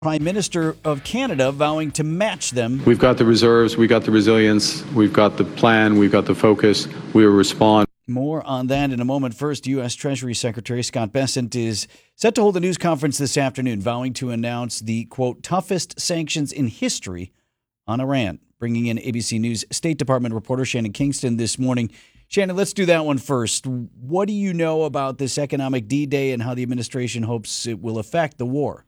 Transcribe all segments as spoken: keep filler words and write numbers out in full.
Prime Minister of Canada vowing to match them. We've got the reserves, we've got the resilience, we've got the plan, we've got the focus. We will respond. More on that in a moment. First, U S. Treasury Secretary Scott Bessent is set to hold a news conference this afternoon, vowing to announce the, quote, toughest sanctions in history on Iran. Bringing in A B C News State Department reporter Shannon Kingston this morning. Shannon, let's do that one first. What do you know about this economic D-Day and how the administration hopes it will affect the war?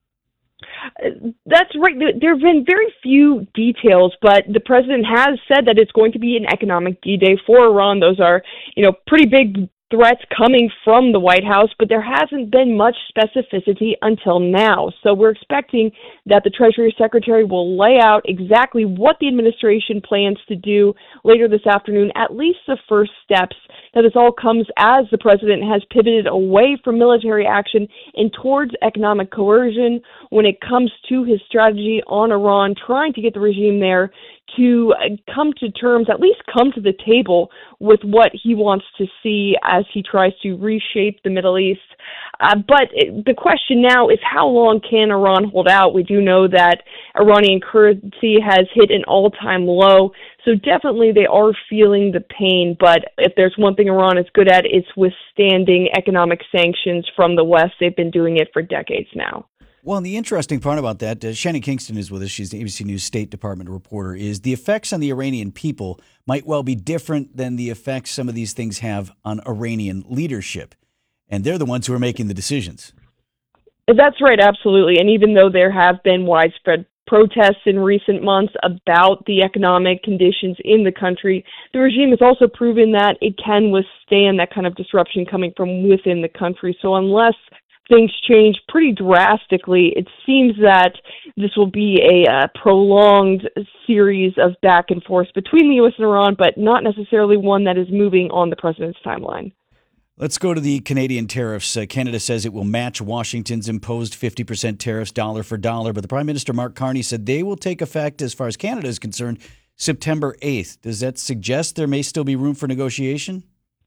That's right. There have been very few details, but the president has said that it's going to be an economic D-Day for Iran. Those are, you know, pretty big threats coming from the White House, but there hasn't been much specificity until now. So we're expecting that the Treasury Secretary will lay out exactly what the administration plans to do later this afternoon, at least the first steps. Now, this all comes as the president has pivoted away from military action and towards economic coercion when it comes to his strategy on Iran, trying to get the regime there to come to terms, at least come to the table with what he wants to see as he tries to reshape the Middle East. Uh, but the question now is, how long can Iran hold out? We do know that Iranian currency has hit an all-time low, so definitely they are feeling the pain. But if there's one thing Iran is good at, it's withstanding economic sanctions from the West. They've been doing it for decades now. Well, and the interesting part about that, uh, Shannon Kingston is with us. She's the A B C News State Department reporter, is the effects on the Iranian people might well be different than the effects some of these things have on Iranian leadership. And they're the ones who are making the decisions. That's right, absolutely. And even though there have been widespread protests in recent months about the economic conditions in the country, the regime has also proven that it can withstand that kind of disruption coming from within the country. So unless things change pretty drastically, it seems that this will be a uh, prolonged series of back and forth between the U S and Iran, but not necessarily one that is moving on the president's timeline. Let's go to the Canadian tariffs. Uh, Canada says it will match Washington's imposed fifty percent tariffs dollar for dollar, but the Prime Minister, Mark Carney, said they will take effect, as far as Canada is concerned, September eighth. Does that suggest there may still be room for negotiation?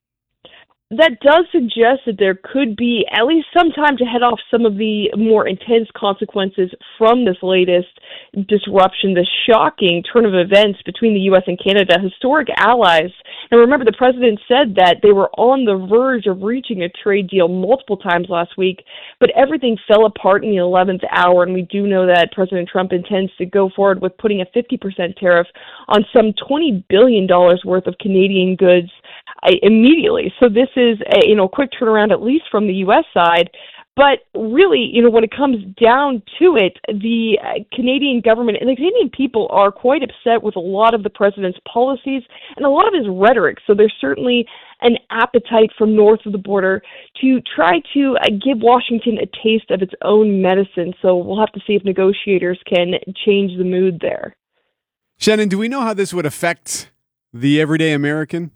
That does suggest that there could be at least some time to head off some of the more intense consequences from this latest disruption, the shocking turn of events between the U S and Canada, historic allies. And remember, the president said that they were on the verge of reaching a trade deal multiple times last week, but everything fell apart in the eleventh hour, and we do know that President Trump intends to go forward with putting a fifty percent tariff on some twenty billion dollars worth of Canadian goods uh, immediately. So this is a, you know, quick turnaround, at least from the U S side. But really, you know, when it comes down to it, the uh, Canadian government and the Canadian people are quite upset with a lot of the president's policies and a lot of his rhetoric. So there's certainly an appetite from north of the border to try to uh, give Washington a taste of its own medicine. So we'll have to see if negotiators can change the mood there. Shannon, do we know how this would affect the everyday American?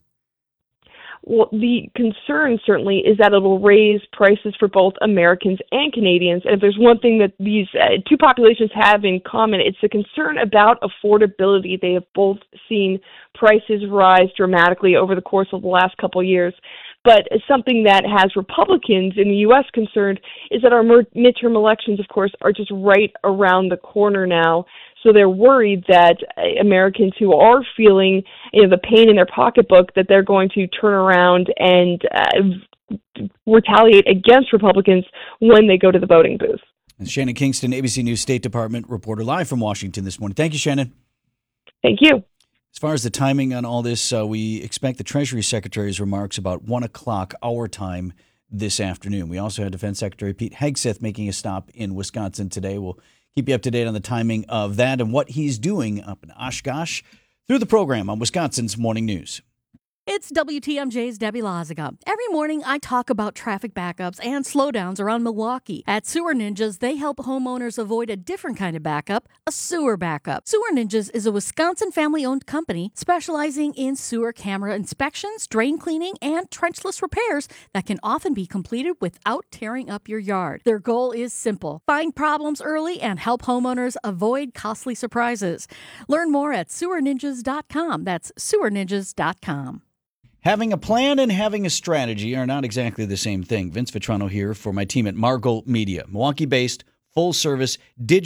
Well, the concern certainly is that it will raise prices for both Americans and Canadians. And if there's one thing that these uh, two populations have in common, it's the concern about affordability. They have both seen prices rise dramatically over the course of the last couple of years. But something that has Republicans in the U S concerned is that our midterm elections, of course, are just right around the corner now. So they're worried that Americans who are feeling, you know, the pain in their pocketbook, that they're going to turn around and uh, retaliate against Republicans when they go to the voting booth. And Shannon Kingston, A B C News State Department reporter, live from Washington this morning. Thank you, Shannon. Thank you. As far as the timing on all this, uh, we expect the Treasury Secretary's remarks about one o'clock our time this afternoon. We also had Defense Secretary Pete Hegseth making a stop in Wisconsin today. We'll keep you up to date on the timing of that and what he's doing up in Oshkosh through the program on Wisconsin's Morning News. It's W T M J's Debbie Loziga. Every morning I talk about traffic backups and slowdowns around Milwaukee. At Sewer Ninjas, they help homeowners avoid a different kind of backup, a sewer backup. Sewer Ninjas is a Wisconsin family-owned company specializing in sewer camera inspections, drain cleaning, and trenchless repairs that can often be completed without tearing up your yard. Their goal is simple: find problems early and help homeowners avoid costly surprises. Learn more at sewer ninjas dot com. That's sewer ninjas dot com. Having a plan and having a strategy are not exactly the same thing. Vince Vitrano here for my team at Margol Media, Milwaukee-based, full-service digital